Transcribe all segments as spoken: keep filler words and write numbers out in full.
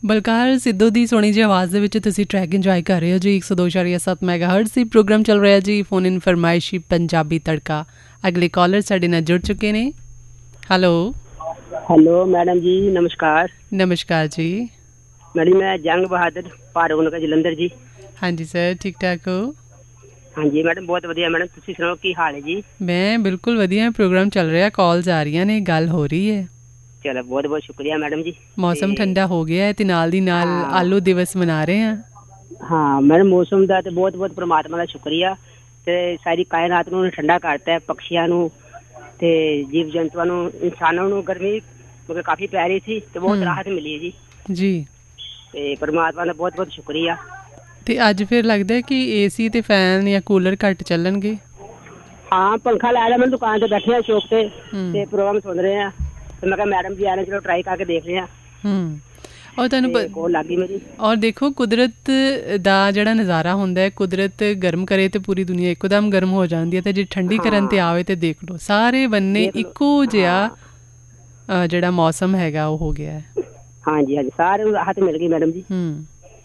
ਬਲਕਾਰ ਸਿੱਧੂ ਦੀ ਸੋਹਣੀ ਜਿਹੀ ਆਵਾਜ਼ ਦੇ ਵਿੱਚ ਤੁਸੀਂ ਟਰੈਕ ਇੰਜੋਏ ਕਰ ਰਹੇ ਹੋ ਜੀ। ਇੱਕ ਸੌ ਦੋ ਇਸ਼ਾਰੀਆ ਸੱਤ ਮੈਗਾ ਹਰਟਜ਼ ਸੀ ਪ੍ਰੋਗਰਾਮ ਚੱਲ ਰਿਹਾ ਜੀ। ਫੋਨ ਇਨ ਫਰਮਾਇਸ਼ੀ ਪੰਜਾਬੀ ਤੜਕਾ। ਅਗਲੇ ਕਾਲਰ ਸਾਡੇ ਨਾਲ ਜੁੜ ਚੁੱਕੇ ਨੇ। ਹੈਲੋ ਹੈਲੋ ਮੈਡਮ ਜੀ, ਨਮਸਕਾਰ। ਨਮਸਕਾਰ ਜੀ ਮੈਡਮ, ਮੈਂ ਜੰਗ ਬਹਾਦਰ ਭਾਰਗਵ ਜਲੰਧਰ ਜੀ। ਹਾਂਜੀ ਸਰ, ਠੀਕ ਠਾਕ ਹੋ? ਹਾਂਜੀ ਮੈਡਮ, ਬਹੁਤ ਵਧੀਆ ਮੈਡਮ, ਤੁਸੀਂ ਸੁਣਾਓ ਕੀ ਹਾਲ ਹੈ ਜੀ? ਮੈਂ ਬਿਲਕੁਲ ਵਧੀਆ। ਪ੍ਰੋਗਰਾਮ ਚੱਲ ਰਿਹਾ, ਕਾਲਸ ਆ ਰਹੀਆਂ ਨੇ, ਗੱਲ ਹੋ ਰਹੀ ਹੈ। ਚਲੋ ਬਹੁਤ ਬਹੁਤ ਸ਼ੁਕਰੀਆ ਮੈਡਮ ਜੀ। ਮੌਸਮ ਠੰਡਾ ਹੋ ਗਿਆ ਹੈ ਤੇ ਨਾਲ ਦੀ ਨਾਲ ਆਲੂ ਦਿਵਸ ਮਨਾ ਰਹੇ ਹਾਂ। ਹਾਂ ਮੈਡਮ, ਮੌਸਮ ਦਾ ਤੇ ਬਹੁਤ ਬਹੁਤ ਪ੍ਰਮਾਤਮਾ ਦਾ ਸ਼ੁਕਰੀਆ ਤੇ ਸਾਰੀ ਕਾਇਨਾਤ ਨੂੰ ਠੰਡਾ ਕਰਤਾ ਹੈ, ਪਕਸ਼ੀਆਂ ਨੂੰ ਤੇ ਜੀਵ ਜੰਤੂਆਂ ਨੂੰ, ਇਨਸਾਨਾਂ ਨੂੰ। ਗਰਮੀ ਮਤਲਬ ਕਾਫੀ ਪੈ ਰਹੀ ਸੀ ਤੇ ਬਹੁਤ ਰਾਹਤ ਮਿਲੀ ਹੈ ਜੀ ਜੀ ਤੇ ਪ੍ਰਮਾਤਮਾ ਦਾ ਬਹੁਤ ਬਹੁਤ ਸ਼ੁਕਰੀਆ। ਤੇ ਅੱਜ ਫਿਰ ਲੱਗਦਾ ਕਿ ਏਸੀ ਤੇ ਫੈਨ ਜਾਂ ਕੂਲਰ ਘੱਟ ਚੱਲਣਗੇ? ਹਾਂ, ਪੰਖਾ ਲਾ ਲਿਆ ਮੈਂ, ਦੁਕਾਨ ਤੇ ਬੈਠੇ ਆ ਸ਼ੌਪ ਤੇ ਤੇ ਪ੍ਰੋਗਰਾਮ ਸੁਣ ਰਹੇ ਆ ਤੇ ਮੈਂ ਕਿਹਾ ਮੈਡਮ ਜੀ ਆ ਰਹੇ, ਚਲੋ ਟਰਾਈ ਕਰਕੇ ਦੇਖ ਰਹੇ ਆ। ਹੂੰ ਔਰ ਤੁਹਾਨੂੰ ਕੋਲ ਲੱਗ ਗਈ ਮੇਰੀ। ਔਰ ਦੇਖੋ, ਕੁਦਰਤ ਦਾ ਜਿਹੜਾ ਨਜ਼ਾਰਾ ਹੁੰਦਾ ਹੈ, ਕੁਦਰਤ ਗਰਮ ਕਰੇ ਤੇ ਪੂਰੀ ਦੁਨੀਆ ਇੱਕੋਦਮ ਗਰਮ ਹੋ ਜਾਂਦੀ ਹੈ ਤੇ ਜੇ ਠੰਡੀ ਕਰਨ ਤੇ ਆਵੇ ਤੇ ਦੇਖ ਲਓ ਸਾਰੇ ਬੰਨੇ ਇੱਕੋ ਜਿਹਾ ਜਿਹੜਾ ਮੌਸਮ ਹੈਗਾ ਉਹ ਹੋ ਗਿਆ ਹੈ। ਹਾਂਜੀ ਹਾਂਜੀ, ਸਾਰਿਆਂ ਨੂੰ ਰਾਹਤ ਮਿਲ ਗਈ ਮੈਡਮ ਜੀ। ਹੂੰ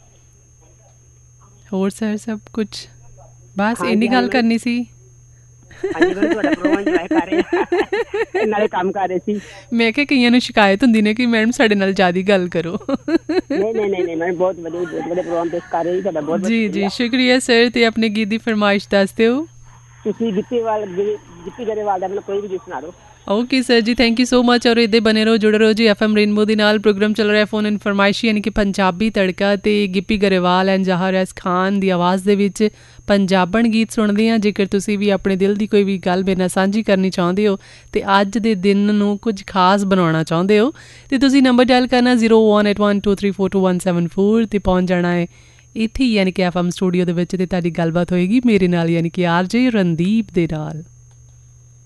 ਹੋਰ ਸਰ, ਸਭ ਕੁਛ ਬਸ ਇੰਨੀ ਗੱਲ ਕਰਨੀ ਸੀ। ਹਾਂਜੀ ਮੈਂ ਤੁਹਾਡਾ ਪ੍ਰੋਗਰਾਮ ਇੰਜੋਏ ਕਰ ਰਹੀ ਹਾਂ, ਨਾਲੇ ਕੰਮ ਕਰ ਰਹੇ ਸੀ। ਮੈਂ ਕਿਹਾ ਕਈਆਂ ਨੂੰ ਸ਼ਿਕਾਇਤ ਹੁੰਦੀ ਨੇ ਕਿ ਮੈਡਮ ਸਾਡੇ ਨਾਲ ਜ਼ਿਆਦਾ ਗੱਲ ਕਰੋ। ਨਹੀਂ ਨਹੀਂ ਨਹੀਂ ਮੈਂ ਬਹੁਤ ਵਧੀਆ ਬਹੁਤ ਵਧੀਆ ਪ੍ਰੋਗਰਾਮ ਪੇਸ਼ ਕਰ ਰਹੀ। ਤੁਹਾਡਾ ਬਹੁਤ ਜੀ ਜੀ ਸ਼ੁਕਰੀਆ ਸਰ। ਤੇ ਆਪਣੇ ਗੀਤ ਦੀ ਫਰਮਾਇਸ਼ ਦੱਸ ਦਿਓ। ਤੁਸੀਂ ਗਿੱਪੀ ਵਾਲ ਗਿੱਪੀ ਗਰੇਵਾਲ ਦਾ ਮੈਨੂੰ ਕੋਈ ਵੀ ਗੀਤ ਸੁਣਾ ਦਿਓ। ਓਕੇ ਸਰ ਜੀ, ਥੈਂਕ ਯੂ ਸੋ ਮਚ। ਔਰ ਇੱਦਾਂ ਬਣੇ ਰਹੋ, ਜੁੜੇ ਰਹੋ ਜੀ ਐਫ ਐਮ ਰੇਨਬੋ ਦੇ ਨਾਲ। ਪ੍ਰੋਗਰਾਮ ਚੱਲ ਰਿਹਾ ਫੋਨ ਇਨਫਰਮਾਇਸ਼ੀ ਯਾਨੀ ਕਿ ਪੰਜਾਬੀ ਤੜਕਾ ਤੇ ਗਿੱਪੀ ਗਰੇਵਾਲ ਐਂਡ ਜ਼ਹਰ ਐਸ ਖਾਨ ਦੀ ਆਵਾਜ਼ ਦੇ ਵਿੱਚ ਪੰਜਾਬਣ ਗੀਤ ਸੁਣਦੇ ਹਾਂ। ਜੇਕਰ ਤੁਸੀਂ ਵੀ ਆਪਣੇ ਦਿਲ ਦੀ ਕੋਈ ਵੀ ਗੱਲ ਮੇਰੇ ਨਾਲ ਸਾਂਝੀ ਕਰਨੀ ਚਾਹੁੰਦੇ ਹੋ ਤੇ ਅੱਜ ਦੇ ਦਿਨ ਨੂੰ ਕੁਝ ਖਾਸ ਬਣਾਉਣਾ ਚਾਹੁੰਦੇ ਹੋ ਤੇ ਤੁਸੀਂ ਨੰਬਰ ਡਾਇਲ ਕਰਨਾ zero one eight one two three four two one seven four ਤੇ ਪਹੁੰਚ ਜਾਣਾ ਹੈ ਇੱਥੇ ਯਾਨੀ ਕਿ ਐਫ ਐਮ ਸਟੂਡੀਓ ਦੇ ਵਿੱਚ ਤੇ ਤੁਹਾਡੀ ਗੱਲਬਾਤ ਹੋਏਗੀ ਮੇਰੇ ਨਾਲ ਯਾਨੀ ਕਿ ਆਰ ਜੇ ਰਣਦੀਪ ਦੇ ਨਾਲ।